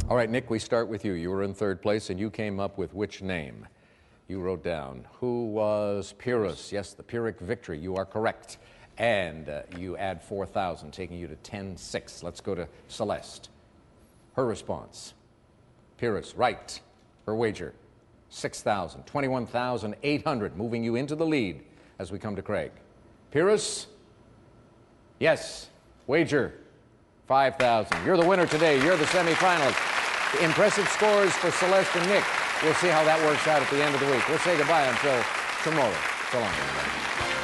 All right, Nick, we start with you. You were in third place, and you came up with which name? You wrote down, who was Pyrrhus? Yes, the Pyrrhic victory. You are correct. And you add 4,000, taking you to 10,600. Let's go to Celeste. Her response. Pyrrhus, right. Her wager, 6,000. 21,800, moving you into the lead as we come to Craig. Pyrrhus? Yes. Wager, 5,000. You're the winner today. You're the semifinalist. Impressive scores for Celeste and Nick. We'll see how that works out at the end of the week. We'll say goodbye until tomorrow. So long.